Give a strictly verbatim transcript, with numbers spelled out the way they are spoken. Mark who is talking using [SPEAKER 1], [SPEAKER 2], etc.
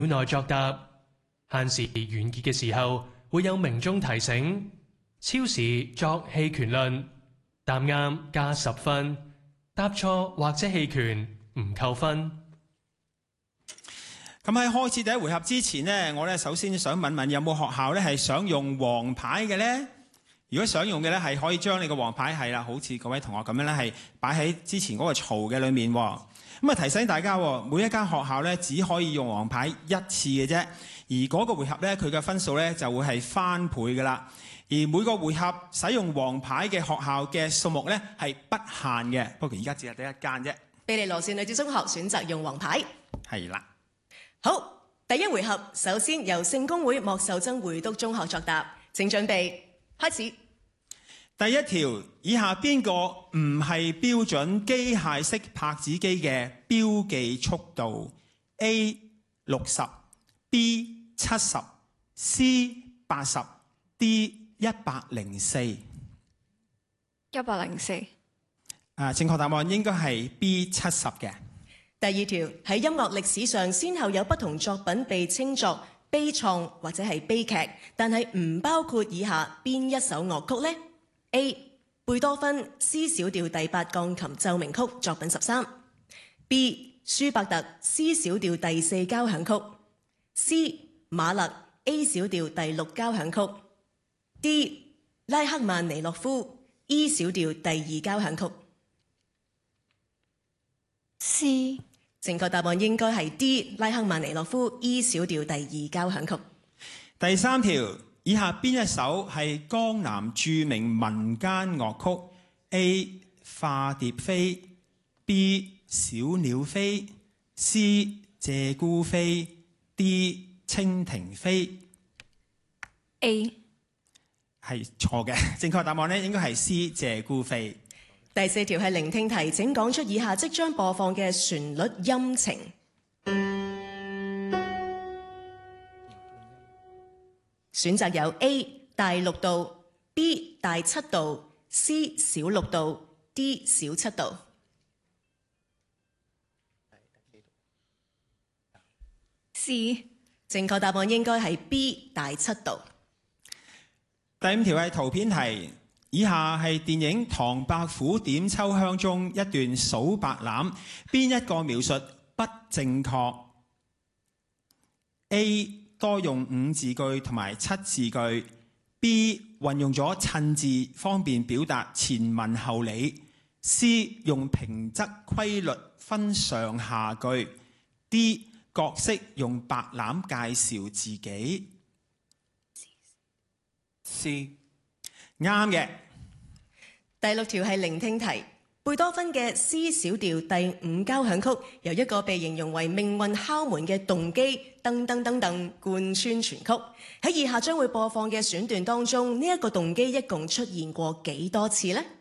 [SPEAKER 1] 內作答。限時完結嘅時候會有鳴鐘提醒。超時作棄權論，答啱加十分，答錯或者棄權唔扣分。
[SPEAKER 2] 咁喺開始第一回合之前呢，我咧首先想問問有冇學校咧係想用黃牌嘅呢？如果想用嘅咧，係可以將你個黃牌係啦，好似各位同學咁樣咧，係擺喺之前嗰個槽嘅裏面。咁啊提醒大家，每一間學校咧只可以用黃牌一次嘅啫，而嗰個回合咧佢嘅分數咧就會係翻倍噶啦。而每個回合使用黃牌嘅學校嘅數目咧係不限嘅，不過而家只係得一間啫。
[SPEAKER 3] 庇理羅士女子中學選擇用黃牌。
[SPEAKER 2] 係啦。
[SPEAKER 3] 好，第一回合首先由聖公會莫秀珍會督中學作答，請準備開始。
[SPEAKER 2] 第一條，以下邊個唔係標準機械式拍子機嘅標記速度 ？A 六十 B 七十 C 八十 D 一百零四。
[SPEAKER 4] 一百零四。
[SPEAKER 2] 啊，正確答案應該係 B 七十嘅。
[SPEAKER 3] 第二條，喺音樂歷史上，先後有不同作品被稱作悲愴或者係悲劇，但係唔包括以下邊一首樂曲呢？ A 貝多芬 C 小調第八鋼琴奏鳴曲作品十三 B 舒伯特 C 小調第四交響曲 C 馬勒 A 小調第六交響曲 D 拉赫曼尼諾夫 E 小調第二交響曲。
[SPEAKER 4] C
[SPEAKER 3] 正確答案應該係 D 拉赫曼尼諾夫 E 小調第二交響曲。
[SPEAKER 2] 第三條，以下邊一首係江南著名民間樂曲 ？A 化蝶飛 B 小鳥飛 C 鷓鴣飛 D 蜻蜓飛。
[SPEAKER 4] A
[SPEAKER 2] 係錯嘅，正確答案咧應該係 C 鷓鴣飛。
[SPEAKER 3] 第四條係聆聽題，請講出以下即將播放嘅旋律音程。選擇有 A 大六度 B 大七度 C 小六度 D 小七度。
[SPEAKER 4] C
[SPEAKER 3] 正確答案應該係 B 大七度。
[SPEAKER 2] 第五條係圖片題，以下係電影《唐伯虎點秋香》中一段數白欖，邊一個描述不正確 ？A 多用五字句同埋七字句 B 運用咗襯字，方便表達前文後理 C 用平仄規律分上下句 D 角色用白欖介紹自己。
[SPEAKER 5] C
[SPEAKER 2] 啱嘅。
[SPEAKER 3] 第六條係聆聽題，貝多芬嘅 C 小調第五交響曲由一個被形容為命運敲門嘅動機噔噔噔噔貫穿全曲。喺以下將會播放嘅選段當中，呢、這、一個動機一共出現過幾多次呢？